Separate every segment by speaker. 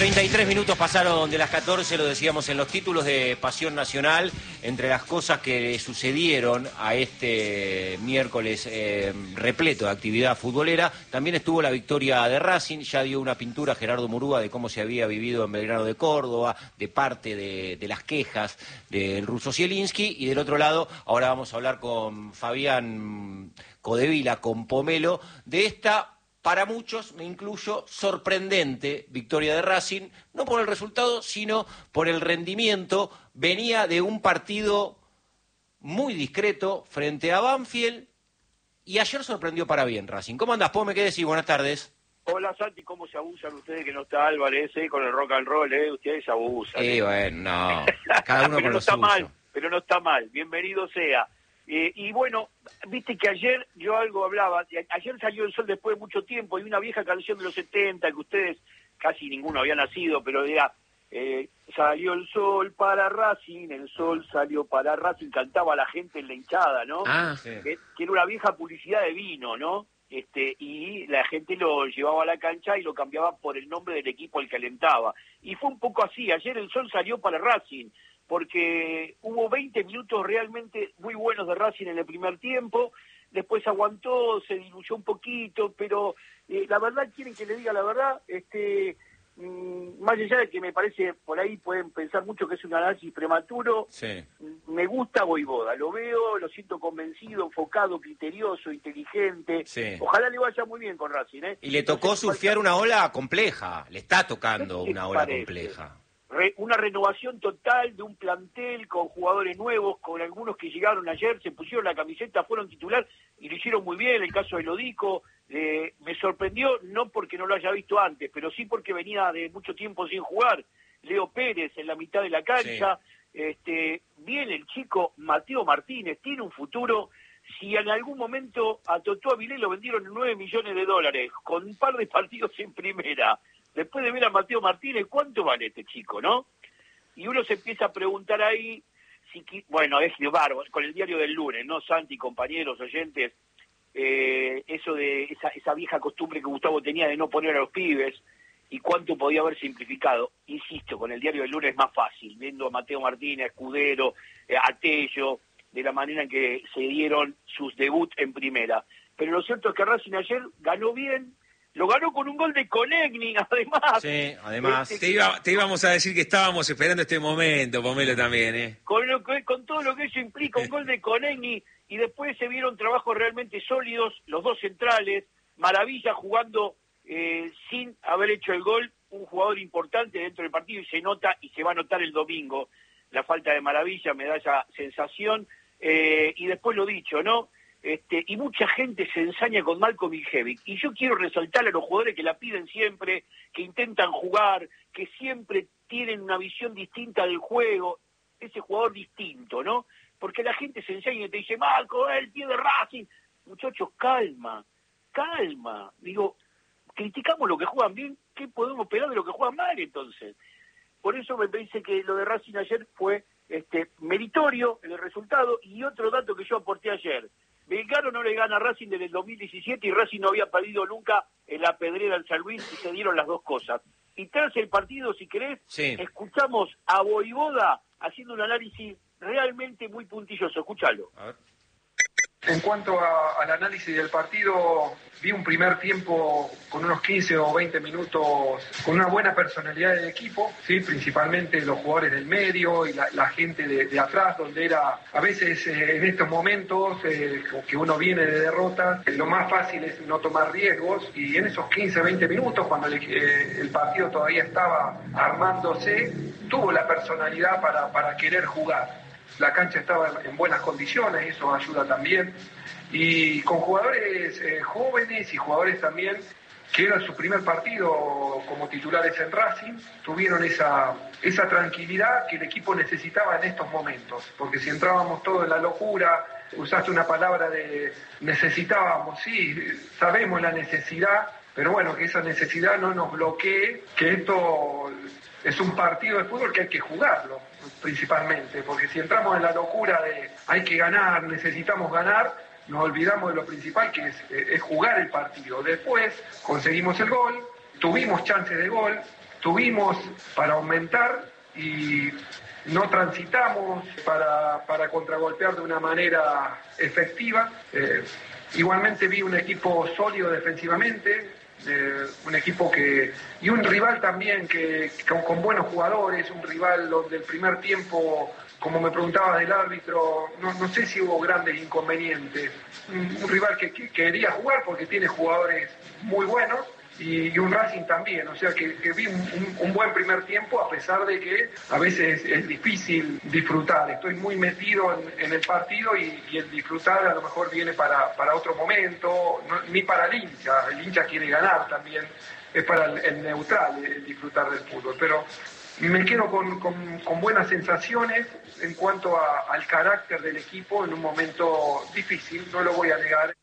Speaker 1: 33 minutos pasaron de las 14, lo decíamos en los títulos de Pasión Nacional. Entre las cosas que sucedieron a este miércoles repleto de actividad futbolera, también estuvo la victoria de Racing. Ya dio una pintura Gerardo Murúa de cómo se había vivido en Belgrano de Córdoba, de parte de las quejas del ruso Zielinski. Y del otro lado, ahora vamos a hablar con Fabián Codevila, con Pomelo, de esta, para muchos, me incluyo, sorprendente victoria de Racing, no por el resultado, sino por el rendimiento. Venía de un partido muy discreto frente a Banfield y ayer sorprendió para bien Racing. ¿Cómo andás, Pome? ¿Qué decís? Buenas tardes.
Speaker 2: Hola, Santi, ¿cómo se abusan ustedes que no está Álvarez con el rock and roll? Ustedes se abusan.
Speaker 1: Bueno, no, cada uno
Speaker 2: pero
Speaker 1: con
Speaker 2: no
Speaker 1: lo
Speaker 2: está
Speaker 1: suyo.
Speaker 2: mal, pero no está mal, bienvenido sea. Y bueno, viste que ayer yo algo hablaba, ayer salió el sol después de mucho tiempo, y una vieja canción de los 70, que ustedes casi ninguno había nacido, pero era, salió el sol para Racing, el sol salió para Racing, cantaba la gente en la hinchada, ¿no?
Speaker 1: Sí.
Speaker 2: Que era una vieja publicidad de vino, ¿no? Y la gente lo llevaba a la cancha y lo cambiaba por el nombre del equipo al que alentaba. Y fue un poco así, ayer el sol salió para Racing, porque hubo 20 minutos realmente muy buenos de Racing en el primer tiempo, después aguantó, se diluyó un poquito, pero la verdad, quieren que le diga la verdad, más allá de que me parece, por ahí pueden pensar mucho que es un análisis prematuro,
Speaker 1: Sí.
Speaker 2: me gusta Vojvoda, lo veo, lo siento convencido, enfocado, criterioso, inteligente,
Speaker 1: Sí.
Speaker 2: Ojalá le vaya muy bien con Racing,
Speaker 1: Y le tocó surfear una ola compleja, le está tocando
Speaker 2: ¿Qué
Speaker 1: una
Speaker 2: te
Speaker 1: ola
Speaker 2: parece?
Speaker 1: compleja.
Speaker 2: Una renovación total de un plantel con jugadores nuevos, con algunos que llegaron ayer, se pusieron la camiseta, fueron titular y lo hicieron muy bien. El caso de Lodico me sorprendió, no porque no lo haya visto antes, pero sí porque venía de mucho tiempo sin jugar. Leo Pérez en la mitad de la cancha, bien el chico Mateo Martínez, tiene un futuro. Si en algún momento a Totó Avilés lo vendieron en $9 millones, con un par de partidos en primera, después de ver a Mateo Martínez, ¿cuánto vale este chico, no? Y uno se empieza a preguntar ahí, bueno, es de bárbaro, con el diario del lunes, ¿no, Santi, compañeros, oyentes? Eso de esa vieja costumbre que Gustavo tenía de no poner a los pibes, y cuánto podía haber simplificado. Insisto, con el diario del lunes es más fácil, viendo a Mateo Martínez, a Escudero, a Tello, de la manera en que se dieron sus debuts en primera. Pero lo cierto es que Racing ayer ganó bien, lo ganó con un gol de Konechny, además.
Speaker 1: Sí, además.
Speaker 3: Te íbamos a decir que estábamos esperando este momento, Pomelo, también,
Speaker 2: Con todo lo que eso implica, un gol de Konechny, y después se vieron trabajos realmente sólidos, los dos centrales, Maravilla jugando sin haber hecho el gol, un jugador importante dentro del partido, y se nota y se va a notar el domingo la falta de Maravilla, me da esa sensación, y después lo dicho, ¿no? Y mucha gente se ensaña con Malcolm Miljevic, y yo quiero resaltar a los jugadores que la piden siempre, que intentan jugar, que siempre tienen una visión distinta del juego, ese jugador distinto, ¿no? Porque la gente se ensaña y te dice, Malcolm, el pie de Racing. Muchachos, calma, digo, criticamos lo que juegan bien, ¿qué podemos esperar de lo que juegan mal entonces? Por eso me parece que lo de Racing ayer fue meritorio en el resultado. Y otro dato que yo aporté ayer, Belgrano no le gana a Racing desde el 2017 y Racing no había perdido nunca en la Pedrera al San Luis, y se dieron las dos cosas. Y tras el partido, si querés,
Speaker 1: Sí.
Speaker 2: Escuchamos a Vojvoda haciendo un análisis realmente muy puntilloso. Escúchalo.
Speaker 1: A ver.
Speaker 4: En cuanto al análisis del partido, vi un primer tiempo con unos 15 o 20 minutos con una buena personalidad del equipo, ¿sí? Principalmente los jugadores del medio y la gente de atrás, donde era a veces en estos momentos que uno viene de derrotas, lo más fácil es no tomar riesgos, y en esos 15 20 minutos, cuando el partido todavía estaba armándose, tuvo la personalidad para querer jugar. La cancha estaba en buenas condiciones, eso ayuda también, y con jugadores jóvenes y jugadores también que era su primer partido como titulares en Racing, tuvieron esa tranquilidad que el equipo necesitaba en estos momentos, porque si entrábamos todos en la locura, usaste una palabra de necesitábamos, sí, sabemos la necesidad, pero bueno, que esa necesidad no nos bloquee, que esto es un partido de fútbol que hay que jugarlo, principalmente, porque si entramos en la locura de hay que ganar, necesitamos ganar, nos olvidamos de lo principal, que es jugar el partido. Después conseguimos el gol, tuvimos chances de gol, tuvimos para aumentar y no transitamos para contragolpear de una manera efectiva. Igualmente vi un equipo sólido defensivamente, un equipo y un rival también que con buenos jugadores, un rival donde el primer tiempo, como me preguntaba del árbitro, no sé si hubo grandes inconvenientes. Un rival que quería jugar porque tiene jugadores muy buenos y un Racing también, o sea que vi un buen primer tiempo, a pesar de que a veces es difícil disfrutar. Estoy muy metido en el partido y el disfrutar a lo mejor viene para otro momento, ni para el hincha quiere ganar también, es para el neutral el disfrutar del fútbol, pero me quedo con buenas sensaciones en cuanto al carácter del equipo en un momento difícil, no lo voy a negar.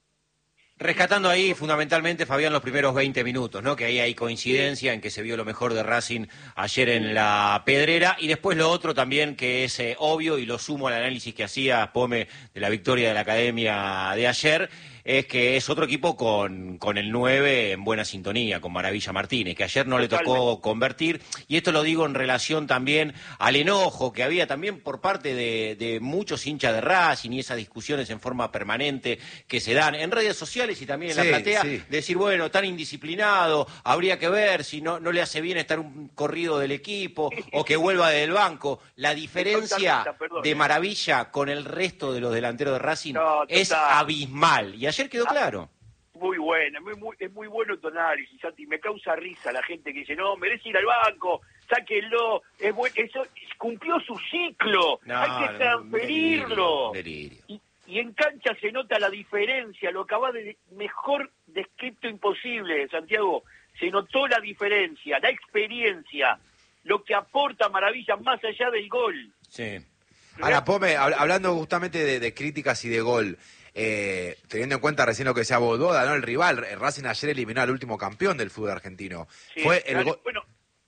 Speaker 1: Rescatando ahí fundamentalmente, Fabián, los primeros 20 minutos, ¿no? Que ahí hay coincidencia en que se vio lo mejor de Racing ayer en la Pedrera, y después lo otro también que es obvio, y lo sumo al análisis que hacía Pome de la victoria de la Academia de ayer, es que es otro equipo con el 9 en buena sintonía, con Maravilla Martínez, que ayer no le tocó convertir, y esto lo digo en relación también al enojo que había también por parte de muchos hinchas de Racing y esas discusiones en forma permanente que se dan en redes sociales y también en la platea, decir, bueno, tan indisciplinado, habría que ver si no le hace bien estar un corrido del equipo o que vuelva del banco. La diferencia de Maravilla con el resto de los delanteros de Racing es abismal, y ayer quedó claro.
Speaker 2: Muy bueno, es muy bueno tu análisis, Santi. Me causa risa la gente que dice, no, merece ir al banco, sáquenlo, eso cumplió su ciclo, hay que transferirlo.
Speaker 1: Delirio.
Speaker 2: Y en cancha se nota la diferencia, lo acabas de mejor descrito imposible, Santiago. Se notó la diferencia, la experiencia, lo que aporta Maravilla más allá del gol.
Speaker 5: Sí. Ahora, Pome, hablando justamente de críticas y de gol, teniendo en cuenta recién lo que decía Bododa, ¿no? El rival, Racing ayer eliminó al último campeón del fútbol argentino.
Speaker 2: Sí,
Speaker 5: fue el gol.
Speaker 2: Bueno,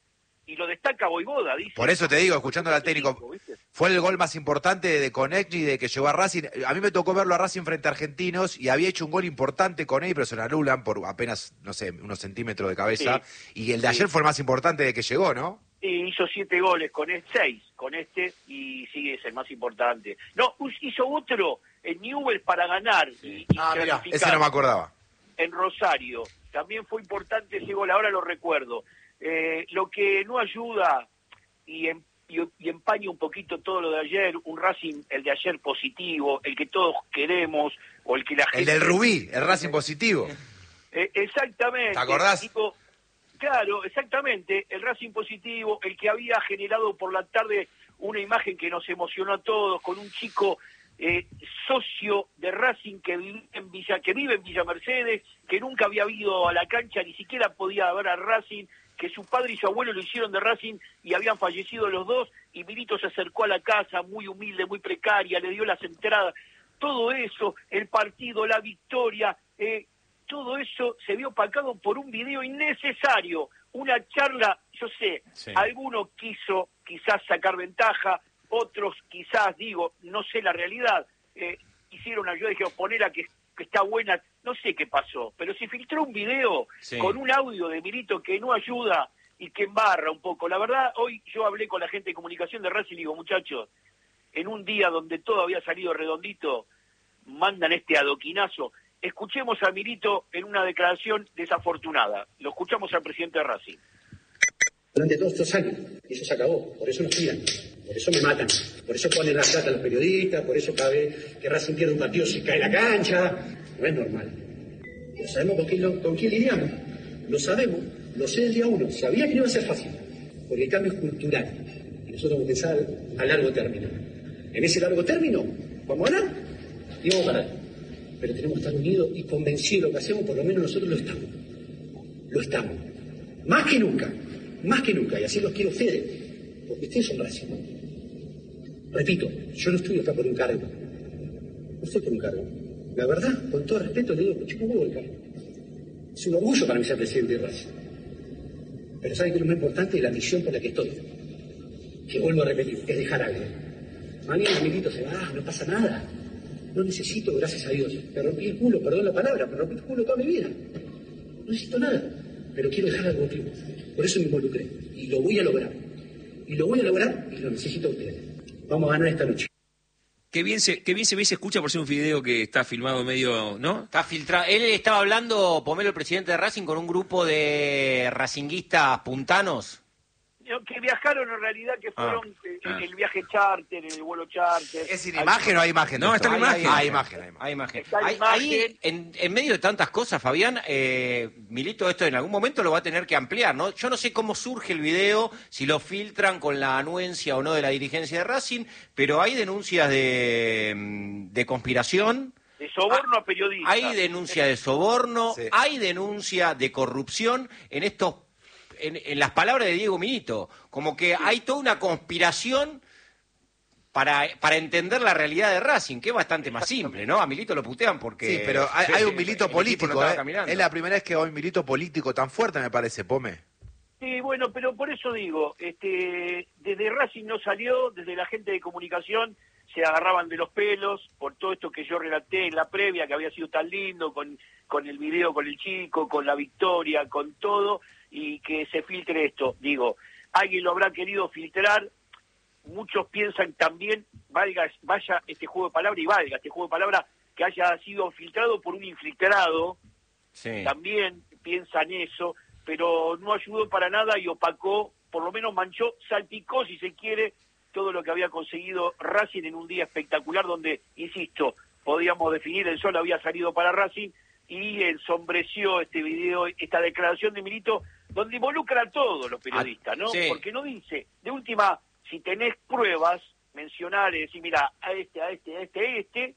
Speaker 2: y lo destaca Boivoda, dice.
Speaker 5: Por eso te digo, escuchando al técnico, fue el gol más importante de Konechny de que llegó a Racing. A mí me tocó verlo a Racing frente a Argentinos y había hecho un gol importante con él, pero se lo anulan por apenas, no sé, unos centímetros de cabeza. Sí, y el de ayer fue el más importante de que llegó, ¿no?
Speaker 2: Sí, hizo 7 goles con 6 con este, y sí, es el más importante. No, hizo otro en Newell's para ganar.
Speaker 5: Sí. Mira, ese no me acordaba.
Speaker 2: En Rosario, también fue importante ese gol, ahora lo recuerdo. Lo que no ayuda y empaña un poquito todo lo de ayer, un Racing, el de ayer positivo, el que todos queremos, o el que la gente...
Speaker 5: El del Rubí, el Racing positivo.
Speaker 2: Exactamente.
Speaker 5: ¿Te acordás?
Speaker 2: Claro, exactamente, el Racing positivo, el que había generado por la tarde una imagen que nos emocionó a todos, con un chico socio de Racing que vive en Villa Mercedes, que nunca había ido a la cancha, ni siquiera podía ver a Racing, que su padre y su abuelo lo hicieron de Racing y habían fallecido los dos, y Milito se acercó a la casa, muy humilde, muy precaria, le dio las entradas, todo eso, el partido, la victoria, todo eso se vio opacado por un video innecesario, una charla, yo sé, alguno quiso quizás sacar ventaja, otros quizás, no sé la realidad, hicieron ayuda y dijeron, ponela que está buena, no sé qué pasó, pero se filtró un video con un audio de Milito que no ayuda y que embarra un poco. La verdad, hoy yo hablé con la gente de comunicación de Racing y digo, muchachos, en un día donde todo había salido redondito, mandan este adoquinazo. Escuchemos a Milito en una declaración desafortunada. Lo escuchamos al presidente de Racing.
Speaker 6: Durante todos estos años, y eso se acabó, por eso nos tiran, por eso me matan, por eso ponen la plata a los periodistas, por eso cada vez que Racing pierde un partido se cae la cancha. No es normal. Pero sabemos con quién lidiamos, lo sabemos, lo sé del día uno, sabía que no iba a ser fácil, porque el cambio es cultural, y nosotros vamos a pensar a largo término. En ese largo término, vamos a ganar y vamos a ganar. Pero tenemos que estar unidos y convencidos de lo que hacemos, por lo menos nosotros lo estamos. Lo estamos. Más que nunca, y así los quiero ustedes, porque ustedes son Racing. Repito, yo no estoy acá por un cargo. No estoy por un cargo. La verdad, con todo respeto, le digo, chico, huevo el cargo. Es un orgullo para mí ser presidente de Racing. Pero ¿saben qué es lo más importante? Es la misión por la que estoy. Que vuelvo a repetir, es dejar algo. Mañana Milito se va, no pasa nada. No necesito, gracias a Dios. Me rompí el culo, perdón la palabra, me rompí el culo toda mi vida. No necesito nada. pero quiero dejar algo claro. Por eso me involucré. Y lo voy a lograr. Y lo necesito a ustedes. Vamos a ganar esta noche.
Speaker 3: Qué bien se ve y se escucha por ser un video que está filmado medio, ¿no?
Speaker 1: Está filtrado. Él estaba hablando, Pomelo, el presidente de Racing, con un grupo de racinguistas puntanos.
Speaker 2: Que viajaron en realidad, que fueron el viaje charter, el vuelo charter.
Speaker 5: ¿Es sin imagen o hay imagen?
Speaker 3: No, está la imagen.
Speaker 5: Hay imagen.
Speaker 1: Hay imagen.
Speaker 2: Está la imagen.
Speaker 1: Ahí, en medio de tantas cosas, Fabián, Milito esto en algún momento lo va a tener que ampliar, ¿no? Yo no sé cómo surge el video, si lo filtran con la anuencia o no de la dirigencia de Racing, pero hay denuncias de conspiración.
Speaker 2: De soborno a periodistas.
Speaker 1: Hay denuncia de soborno,
Speaker 5: Sí.
Speaker 1: hay denuncia de corrupción en las palabras de Diego Milito, como que hay toda una conspiración para entender la realidad de Racing, que es bastante más simple, ¿no? A Milito lo putean porque...
Speaker 5: Sí, pero hay un Milito
Speaker 1: el equipo
Speaker 5: político,
Speaker 1: no estaba caminando.
Speaker 5: Es la primera vez que hay un Milito político tan fuerte, me parece, Pome.
Speaker 2: Sí, bueno, pero por eso digo, desde Racing no salió, desde la gente de comunicación se agarraban de los pelos por todo esto que yo relaté en la previa, que había sido tan lindo, con el video, con el chico, con la victoria, con todo, y que se filtre esto. Digo, alguien lo habrá querido filtrar, muchos piensan también, vaya este juego de palabras, y valga este juego de palabras, que haya sido filtrado por un infiltrado,
Speaker 1: Sí.
Speaker 2: también piensan eso, pero no ayudó para nada y opacó, por lo menos manchó, salpicó, si se quiere, todo lo que había conseguido Racing en un día espectacular donde, insisto, podíamos definir, el sol había salido para Racing y ensombreció este video, esta declaración de Milito, donde involucra a todos los periodistas, ¿no?
Speaker 1: Sí.
Speaker 2: Porque no dice, de última, si tenés pruebas, mencionar y decir, mira, a este,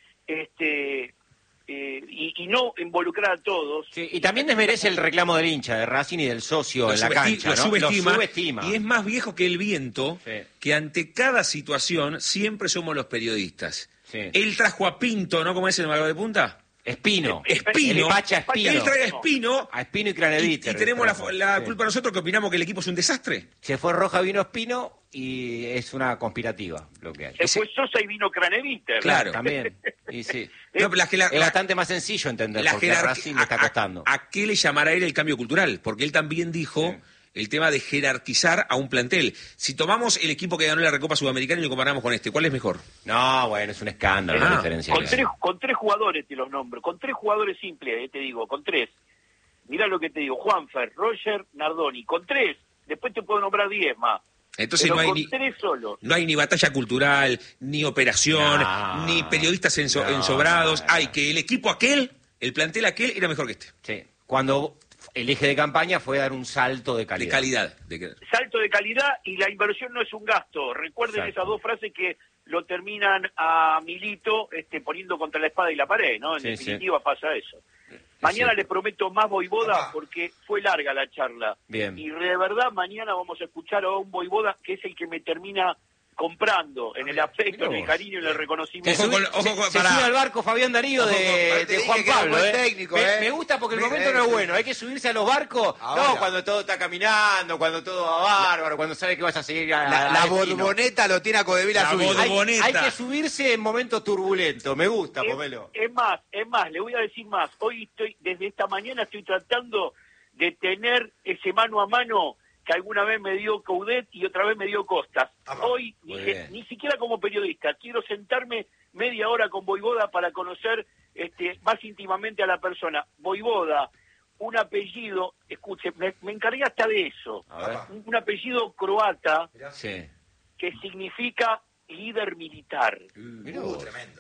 Speaker 2: y no involucrar a todos.
Speaker 1: Sí, y también desmerece el reclamo del hincha de Racing y del socio en la cancha,
Speaker 3: lo
Speaker 1: ¿no?
Speaker 3: subestima, y es más viejo que el viento,
Speaker 1: Sí.
Speaker 3: que ante cada situación siempre somos los periodistas.
Speaker 1: Sí.
Speaker 3: Él trajo a Pinto, ¿no? ¿Cómo es el mago de punta?
Speaker 1: Espino.
Speaker 3: Espino.
Speaker 1: El Pacha Espino.
Speaker 3: Él trae a Espino.
Speaker 1: A Espino y
Speaker 3: Y
Speaker 1: Craneviter.
Speaker 3: tenemos la
Speaker 1: Sí.
Speaker 3: culpa nosotros que opinamos que el equipo es un desastre.
Speaker 1: Se fue Roja, vino Espino y es una conspirativa lo que hay.
Speaker 2: Se fue Sosa y vino Craneviter.
Speaker 3: Claro.
Speaker 1: También. Y sí.
Speaker 3: No, pero
Speaker 1: Es bastante más sencillo entender porque a Racing le está costando.
Speaker 3: ¿A qué le llamará él el cambio cultural? Porque él también dijo el tema de jerarquizar a un plantel. Si tomamos el equipo que ganó la Recopa Sudamericana y lo comparamos con este, ¿cuál es mejor?
Speaker 1: No, bueno, es un escándalo la diferencia.
Speaker 2: Con tres jugadores te los nombro, con tres jugadores simples, te digo, con tres. Mirá lo que te digo, Juanfer, Roger, Nardoni, con tres. Después te puedo nombrar 10 más.
Speaker 3: Entonces
Speaker 2: Pero
Speaker 3: no hay
Speaker 2: con
Speaker 3: ni...
Speaker 2: tres solos.
Speaker 3: No hay ni batalla cultural, ni operación,
Speaker 1: No,
Speaker 3: ni periodistas
Speaker 1: no,
Speaker 3: ensobrados.
Speaker 1: no.
Speaker 3: Hay que el equipo aquel, el plantel aquel, era mejor que este.
Speaker 1: Sí. Cuando el eje de campaña fue dar un salto de
Speaker 3: De
Speaker 1: calidad.
Speaker 3: calidad.
Speaker 2: Salto de calidad y la inversión no es un gasto. Recuerden
Speaker 1: Exacto.
Speaker 2: esas dos frases que lo terminan a Milito poniendo contra la espada y la pared, ¿no? En
Speaker 1: Sí,
Speaker 2: definitiva pasa eso. Mañana
Speaker 1: cierto.
Speaker 2: les prometo más Voivoda porque fue larga la charla.
Speaker 1: Bien.
Speaker 2: Y de verdad mañana vamos a escuchar a un Voivoda que es el que me termina comprando en el afecto, en el cariño y en el reconocimiento.
Speaker 3: Ojo con-
Speaker 1: Se
Speaker 3: pará.
Speaker 1: sube al barco Fabián Darío
Speaker 5: Ojo con-
Speaker 1: de
Speaker 5: te dije
Speaker 1: Juan
Speaker 5: que era
Speaker 1: Pablo.
Speaker 5: buen técnico,
Speaker 1: Me gusta porque el momento no es bueno. Hay que subirse a los barcos.
Speaker 5: Ahora.
Speaker 1: No, cuando todo está caminando, cuando todo va bárbaro, cuando sabe que vas a seguir a
Speaker 5: La
Speaker 1: destino.
Speaker 5: borboneta lo tiene a Codevila
Speaker 3: La
Speaker 5: subido.
Speaker 3: borboneta.
Speaker 1: Hay que subirse en momentos turbulentos. Me gusta, Pomelo.
Speaker 2: Es más, le voy a decir más. Hoy desde esta mañana estoy tratando de tener ese mano a mano que alguna vez me dio Coudet y otra vez me dio Costas. Hoy
Speaker 1: Muy
Speaker 2: dije,
Speaker 1: bien.
Speaker 2: ni siquiera como periodista, quiero sentarme media hora con Voivoda para conocer más íntimamente a la persona. Voivoda, un apellido, escuche, me encargué hasta de eso,
Speaker 1: A ver.
Speaker 2: un apellido croata
Speaker 1: Sí.
Speaker 2: que significa líder militar.
Speaker 1: Mirá vos.
Speaker 5: Tremendo.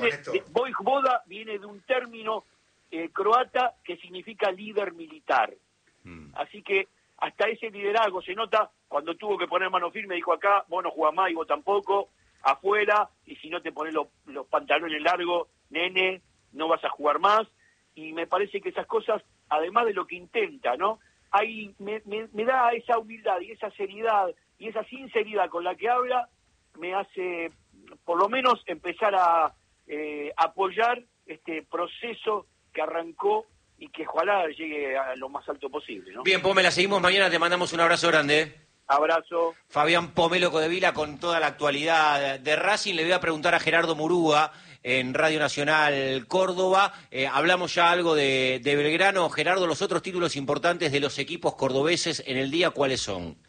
Speaker 2: Voivoda viene de un término croata que significa líder militar. Así que hasta ese liderazgo se nota cuando tuvo que poner mano firme, dijo acá, vos no jugás más y vos tampoco, afuera, y si no te pones los pantalones largos, nene, no vas a jugar más. Y me parece que esas cosas, además de lo que intenta, ¿no? Ahí me da esa humildad y esa seriedad y esa sinceridad con la que habla, me hace por lo menos empezar a apoyar este proceso que arrancó y que ojalá llegue a lo más alto posible, ¿no?
Speaker 1: Bien, Pomelo, seguimos mañana. Te mandamos un abrazo grande.
Speaker 2: Abrazo.
Speaker 1: Fabián Pomelo Codevila con toda la actualidad de Racing. Le voy a preguntar a Gerardo Murúa en Radio Nacional Córdoba. Hablamos ya algo de Belgrano. Gerardo, los otros títulos importantes de los equipos cordobeses en el día, ¿cuáles son?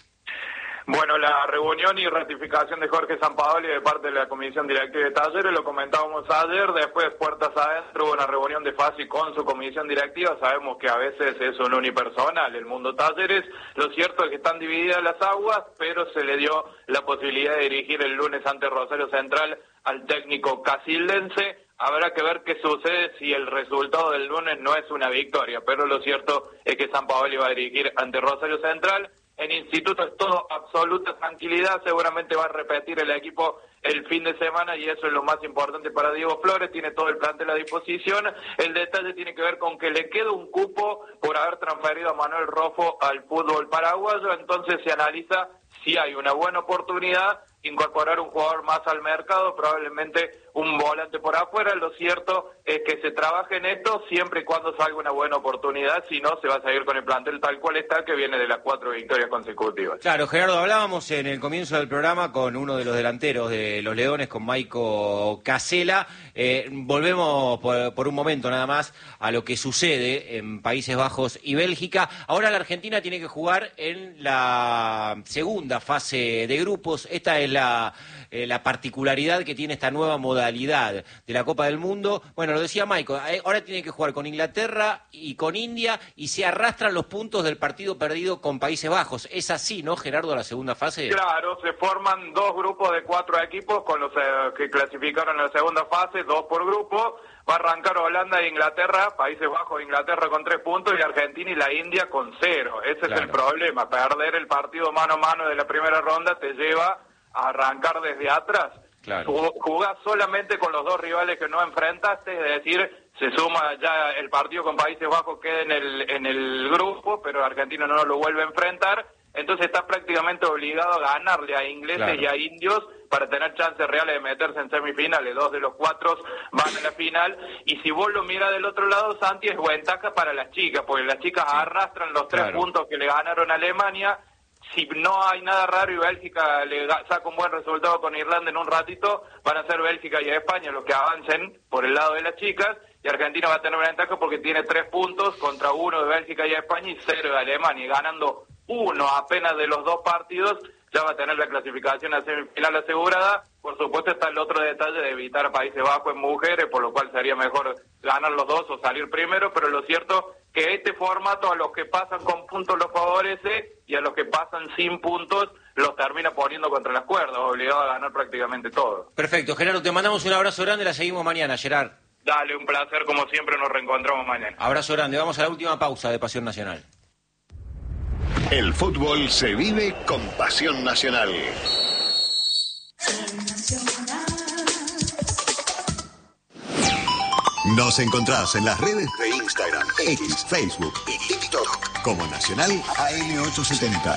Speaker 7: Bueno, la reunión y ratificación de Jorge Sampaoli de parte de la Comisión Directiva de Talleres, lo comentábamos ayer, después puertas adentro hubo una reunión de FASI con su Comisión Directiva, sabemos que a veces es un unipersonal el mundo Talleres, lo cierto es que están divididas las aguas, pero se le dio la posibilidad de dirigir el lunes ante Rosario Central al técnico casildense. Habrá que ver qué sucede si el resultado del lunes no es una victoria, pero lo cierto es que Sampaoli va a dirigir ante Rosario Central. En Instituto es todo absoluta tranquilidad, seguramente va a repetir el equipo el fin de semana y eso es lo más importante para Diego Flores, tiene todo el plantel a disposición. El detalle tiene que ver con que le queda un cupo por haber transferido a Manuel Rofo al fútbol paraguayo, entonces se analiza si hay una buena oportunidad, incorporar un jugador más al mercado, probablemente un volante por afuera. Lo cierto es que se trabaja en esto siempre y cuando salga una buena oportunidad, si no se va a seguir con el plantel tal cual está, que viene de las 4 victorias consecutivas.
Speaker 1: Claro, Gerardo, hablábamos en el comienzo del programa con uno de los delanteros de los Leones, con Maico Casela. Volvemos por un momento nada más a lo que sucede en Países Bajos y Bélgica. Ahora la Argentina tiene que jugar en la segunda fase de grupos. Esta es la particularidad que tiene esta nueva modalidad de la Copa del Mundo. Bueno, lo decía Maico, ahora tiene que jugar con Inglaterra y con India y se arrastran los puntos del partido perdido con Países Bajos. ¿Es así, no, Gerardo, la segunda fase?
Speaker 7: Claro, se forman 2 grupos de 4 equipos con los que clasificaron en la segunda fase, 2 por grupo. Va a arrancar Holanda e Inglaterra, Países Bajos e Inglaterra con 3 puntos y Argentina y la India con 0. Ese es el problema. Perder el partido mano a mano de la primera ronda te lleva a arrancar desde atrás.
Speaker 1: Claro.
Speaker 7: Jugás solamente con los 2 rivales que no enfrentaste, es decir, se suma ya el partido con Países Bajos, queda en el grupo, pero Argentina no lo vuelve a enfrentar, entonces está prácticamente obligado a ganarle a ingleses y a indios para tener chances reales de meterse en semifinales. 2 de los 4 van a la final, y si vos lo miras del otro lado, Santi, es ventaja para las chicas, porque las chicas arrastran los 3 puntos que le ganaron a Alemania. Si no hay nada raro y Bélgica le saca un buen resultado con Irlanda en un ratito, van a ser Bélgica y España los que avancen por el lado de las chicas, y Argentina va a tener una ventaja porque tiene 3 puntos contra 1 de Bélgica y España y 0 de Alemania, y ganando 1 apenas de los 2 partidos ya va a tener la clasificación a semifinal asegurada. Por supuesto está el otro detalle de evitar a Países Bajos en mujeres, por lo cual sería mejor ganar los 2 o salir primero, pero lo cierto que este formato a los que pasan con puntos los favorece y a los que pasan sin puntos los termina poniendo contra las cuerdas, obligados a ganar prácticamente todo.
Speaker 1: Perfecto, Gerardo, te mandamos un abrazo grande, la seguimos mañana, Gerard.
Speaker 7: Dale, un placer, como siempre, nos reencontramos mañana.
Speaker 1: Abrazo grande, vamos a la última pausa de Pasión Nacional.
Speaker 8: El fútbol se vive con Pasión Nacional. Nos encontrás en las redes de Instagram, X, Facebook y TikTok como Nacional AM870.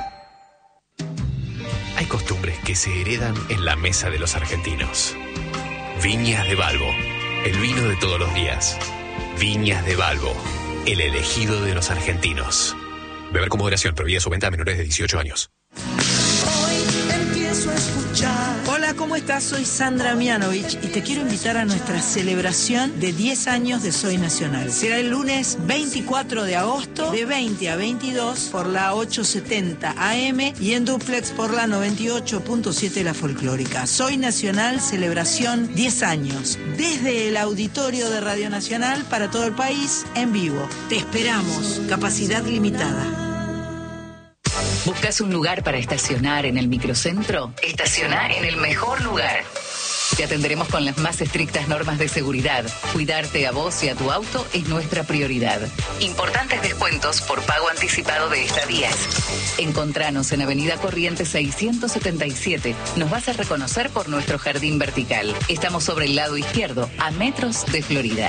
Speaker 9: Hay costumbres que se heredan en la mesa de los argentinos. Viñas de Balbo, el vino de todos los días. Viñas de Balbo, el elegido de los argentinos. Beber con moderación, prohibida su venta a menores de 18 años.
Speaker 10: Hoy empiezo a escuchar. Hola, ¿cómo estás? Soy Sandra Mianovich y te quiero invitar a nuestra celebración de 10 años de Soy Nacional. Será el lunes 24 de agosto de 20 a 22 por la 870 AM y en duplex por la 98.7 La Folclórica. Soy Nacional, celebración 10 años. Desde el auditorio de Radio Nacional para todo el país, en vivo. Te esperamos. Capacidad limitada.
Speaker 11: ¿Buscas un lugar para estacionar en el microcentro? Estaciona en el mejor lugar. Te atenderemos con las más estrictas normas de seguridad. Cuidarte a vos y a tu auto es nuestra prioridad. Importantes descuentos por pago anticipado de estadías. Encontranos en Avenida Corrientes 677. Nos vas a reconocer por nuestro jardín vertical. Estamos sobre el lado izquierdo, a metros de Florida.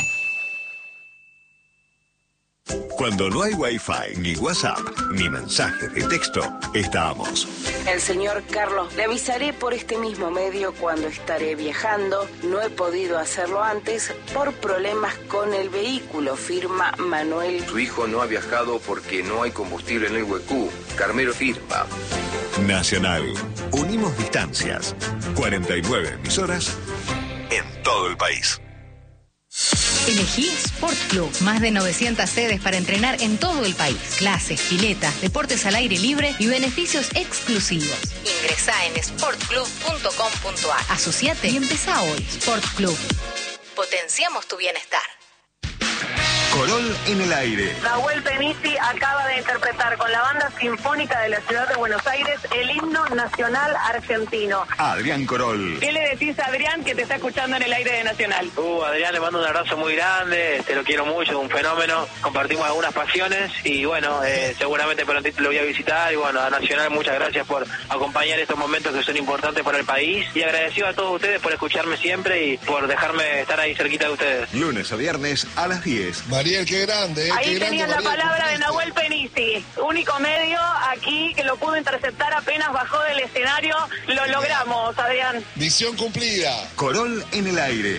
Speaker 8: Cuando no hay Wi-Fi, ni WhatsApp, ni mensajes de texto, estamos.
Speaker 12: El señor Carlos, le avisaré por este mismo medio cuando estaré viajando. No he podido hacerlo antes por problemas con el vehículo, firma Manuel.
Speaker 13: Su hijo no ha viajado porque no hay combustible en el Huecú. Carmelo firma.
Speaker 8: Nacional. Unimos distancias. 49 emisoras en todo el país.
Speaker 14: Elegí Sport Club. Más de 900 sedes para entrenar en todo el país. Clases, piletas, deportes al aire libre y beneficios exclusivos. Ingresá en sportclub.com.ar. Asociate y empezá hoy. Sport Club. Potenciamos tu bienestar.
Speaker 8: Corol en el aire.
Speaker 15: Nahuel Penisi acaba de interpretar con la Banda Sinfónica de la Ciudad de Buenos Aires el himno nacional argentino.
Speaker 8: Adrián Corol.
Speaker 15: ¿Qué le decís a Adrián que te está escuchando en el aire de Nacional?
Speaker 16: Adrián, le mando un abrazo muy grande, te lo quiero mucho, un fenómeno, compartimos algunas pasiones y bueno, seguramente prontito lo voy a visitar y bueno, a Nacional muchas gracias por acompañar estos momentos que son importantes para el país y agradecido a todos ustedes por escucharme siempre y por dejarme estar ahí cerquita de ustedes.
Speaker 8: Lunes a viernes a las 10.
Speaker 17: Mariel, qué grande.
Speaker 15: Ahí tenían la
Speaker 17: Mariel,
Speaker 15: palabra de Nahuel Penisi, único medio aquí que lo pudo interceptar apenas bajó del escenario. Lo logramos, Adrián.
Speaker 17: Misión cumplida.
Speaker 8: Corol en el aire.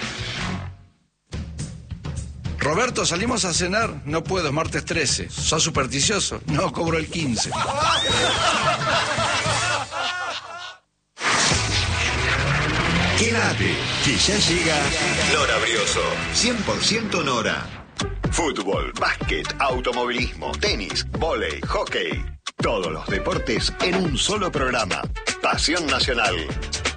Speaker 18: Roberto, ¿salimos a cenar? No puedo, es martes 13. ¿Sos supersticioso? No, cobro el 15.
Speaker 8: Quédate, que ya llega Nora Brioso. 100% Nora. Fútbol, básquet, automovilismo, tenis, vóley, hockey. Todos los deportes en un solo programa. Pasión Nacional.